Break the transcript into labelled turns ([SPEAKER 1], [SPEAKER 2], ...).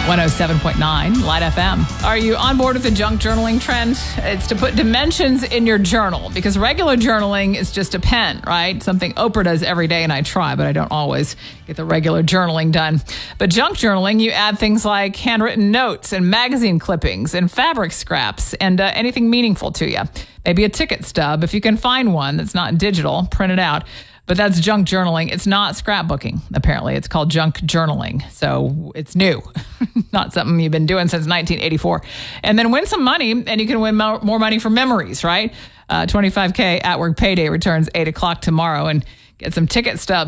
[SPEAKER 1] 107.9 Light FM. Are you on board with the junk journaling trend? It's to put dimensions in your journal because regular journaling is just a pen, right? Something Oprah does every day, and I try, but I don't always get the regular journaling done. But junk journaling, you add things like handwritten notes and magazine clippings and fabric scraps and anything meaningful to you. Maybe a ticket stub. If you can find one that's not digital, print it out. But that's junk journaling. It's not scrapbooking, apparently. It's called junk journaling. So it's new, not something you've been doing since 1984. And then win some money, and you can win more money for memories, right? $25K at work payday returns 8 o'clock tomorrow, and get some ticket stubs.